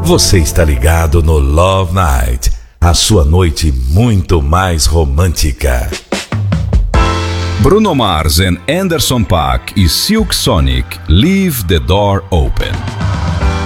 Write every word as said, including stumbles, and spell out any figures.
Você está ligado no Love Night, a sua noite muito mais romântica. Bruno Mars and Anderson .Paak e Silk Sonic, Leave the Door Open.